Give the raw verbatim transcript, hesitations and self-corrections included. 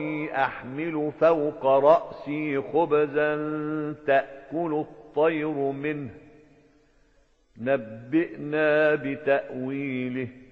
أحمل فوق رأسي خبزا تأكل الطير منه نبئنا بتأويله